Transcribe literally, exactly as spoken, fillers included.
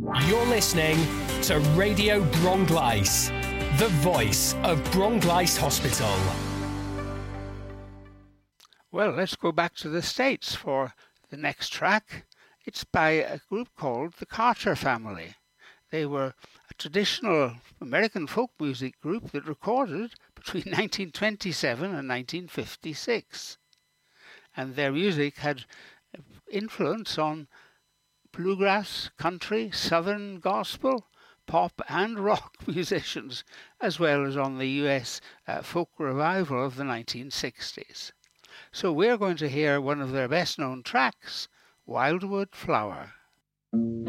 You're listening to Radio Bronglice, the voice of Bronglice Hospital. Well, let's go back to the States for the next track. It's by a group called the Carter Family. They were a traditional American folk music group that recorded between nineteen twenty-seven and nineteen fifty-six. And their music had influence on bluegrass, country, southern gospel, pop and rock musicians, as well as on the U S uh, folk revival of the nineteen sixties. So we're going to hear one of their best known tracks, Wildwood Flower.